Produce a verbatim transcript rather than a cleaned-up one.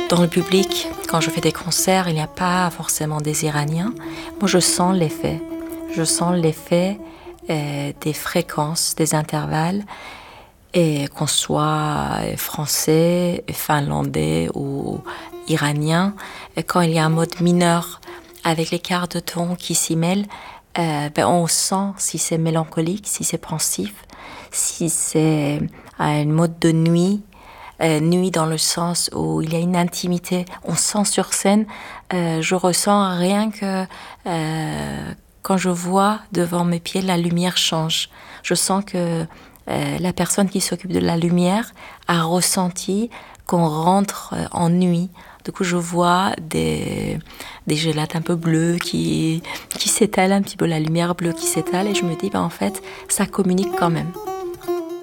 Dans le public, quand je fais des concerts, il n'y a pas forcément des Iraniens. Moi, je sens l'effet. Je sens l'effet euh, des fréquences, des intervalles, et qu'on soit français, finlandais ou iranien. Et quand il y a un mode mineur avec les quarts de ton qui s'y mêlent, euh, ben on sent si c'est mélancolique, si c'est pensif, si c'est euh, une mode de nuit. Euh, nuit dans le sens où il y a une intimité, on sent sur scène, euh, je ressens rien que euh, quand je vois devant mes pieds, la lumière change. Je sens que euh, la personne qui s'occupe de la lumière a ressenti qu'on rentre euh, en nuit. Du coup, je vois des, des gélates un peu bleues qui, qui s'étalent un petit peu, la lumière bleue qui s'étale, et je me dis, ben, en fait, ça communique quand même.